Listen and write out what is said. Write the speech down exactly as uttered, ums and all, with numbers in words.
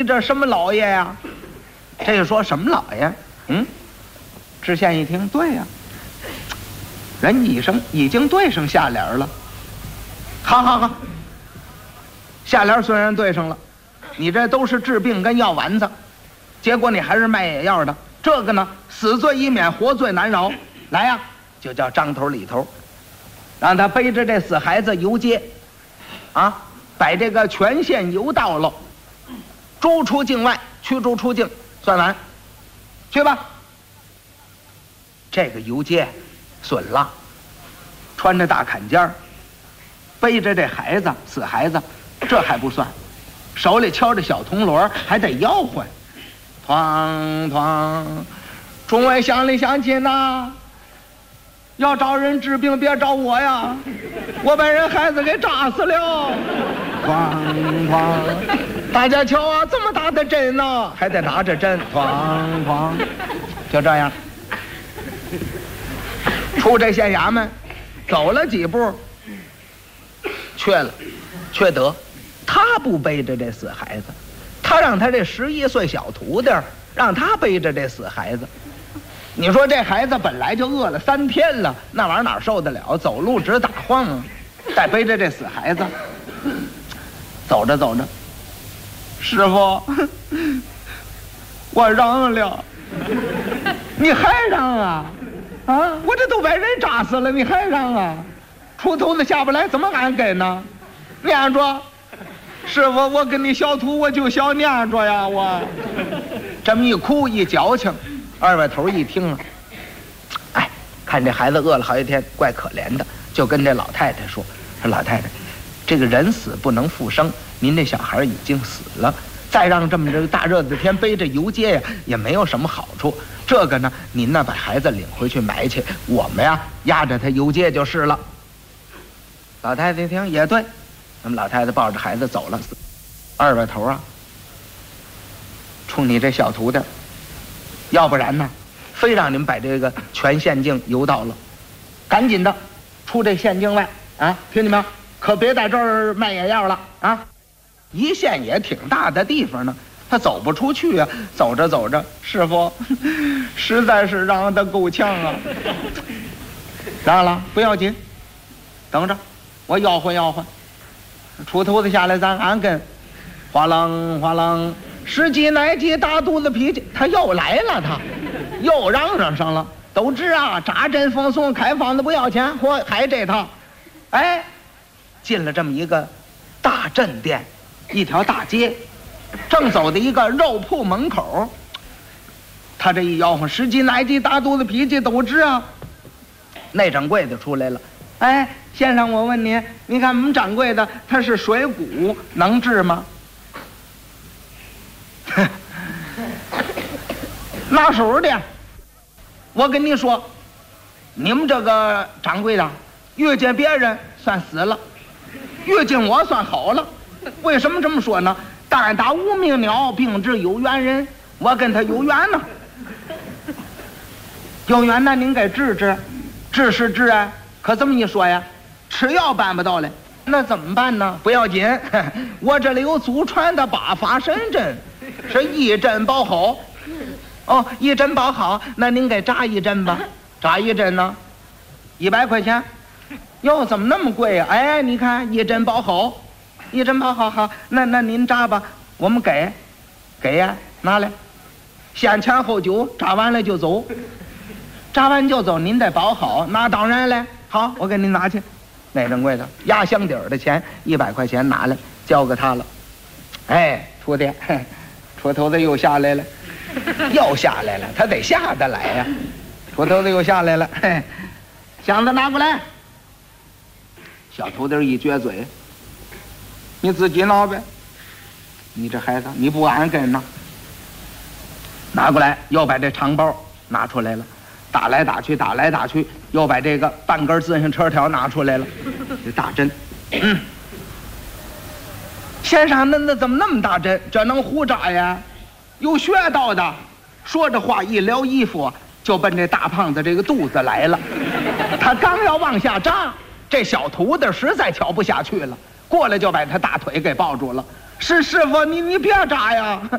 这什么老爷呀？这个说什么老爷？嗯，知县一听，对呀、啊，人已经已经对上下联了。好好好，下联虽然对上了，你这都是治病跟药丸子，结果你还是卖野药的。这个呢，死罪已免，活罪难饶。来呀、啊，就叫张头李头，让他背着这死孩子游街，啊，把这个全县游到了，逐出境外，驱逐出境，算完，去吧。这个游街损了，穿着大坎肩儿，背着这孩子，死孩子，这还不算，手里敲着小铜锣，还得吆喝，哐哐，众位乡里乡亲呐，要找人治病别找我呀，我把人孩子给扎死了，哐哐，大家瞧啊，这么大的针呢，还得拿着针，哐哐，就这样，出这县衙门，走了几步，缺了，缺德，他不背着这死孩子，他让他这十一岁小徒弟让他背着这死孩子。你说这孩子本来就饿了三天了，那玩意儿哪受得了？走路直打晃啊，再背着这死孩子，走着走着，师傅，我让了，你还让啊？啊，我这都把人扎死了，你还让啊？出头子下不来，怎么俺给呢？你按着，师傅，我跟你小徒，我就小你按着呀，我这么一哭一矫情。二外头一听啊，哎，看这孩子饿了好几天，怪可怜的，就跟这老太太说：“说老太太，这个人死不能复生，您这小孩已经死了，再让这么这个大热的天背着游街呀，也没有什么好处。这个呢，您呢把孩子领回去埋去，我们呀压着他游街就是了。”老太太一听也对，那么老太太抱着孩子走了。二外头啊，冲你这小徒弟。要不然呢，非让你们把这个全县境游到了，赶紧的出这县境外啊！听见没有？可别在这儿卖野药了啊！一县也挺大的地方呢，他走不出去啊。走着走着，师傅，实在是让他够呛啊！让了不要紧，等着，我吆喝吆喝，出头子下来咱俺跟，哗啷哗啷。十几奶几大肚子脾气，他又来了，他又嚷嚷上了。都知啊，扎针封送开方子不要钱，嚯，还这套。哎，进了这么一个大镇店，一条大街，正走的一个肉铺门口，他这一吆喝，十几奶几大肚子脾气，都知啊。那掌柜的出来了，哎，先生，我问你，你看我们掌柜的他是水谷，能治吗？拿手的，我跟你说，你们这个掌柜的遇见别人算死了，遇见我算好了。为什么这么说呢？但打无名鸟，并治有缘人，我跟他有缘呢。有缘呢，您给治治，治是治啊，可这么一说呀，吃药办不到了，那怎么办呢？不要紧，我这里有祖传的八法神针。是一针包好，哦，一针包好，那您给扎一针吧，扎一针呢，一百块钱，哟，怎么那么贵呀、啊？哎，你看一针包好，一针包好，好，那那您扎吧，我们给，给呀，拿来，先钱后酒，扎完了就走，扎完就走，您得包好，那当然嘞，好，我给您拿去，那掌柜的压箱底儿的钱一百块钱拿来，交给他了，哎，徒弟。出头子又下来了，又下来了，他得下得来呀、啊。出头子又下来了，嘿，箱子拿过来。小徒弟一撅嘴，你自己拿呗。你这孩子，你不安跟呢？拿过来，又把这长包拿出来了，打来打去，打来打去，又把这个半根自行车条拿出来了，这大针，嗯。先生，那那怎么那么大针？这能胡扎呀？有学道的。说着话，一撩衣服，就奔这大胖子这个肚子来了。他刚要往下扎，这小徒弟实在瞧不下去了，过来就把他大腿给抱住了。是师傅，你你别扎呀！